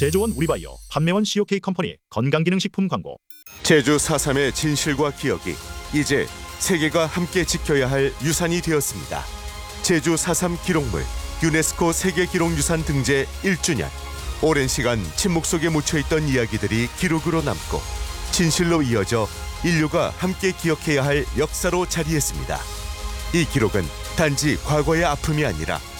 제조원 우리바이오, 판매원 COK 컴퍼니 건강기능식품 광고. 제주 4.3의 진실과 기억이 이제 세계가 함께 지켜야 할 유산이 되었습니다. 제주 4.3 기록물 유네스코 세계기록유산 등재 1주년. 오랜 시간 침묵 속에 묻혀있던 이야기들이 기록으로 남고 진실로 이어져 인류가 함께 기억해야 할 역사로 자리했습니다. 이 기록은 단지 과거의 아픔이 아니라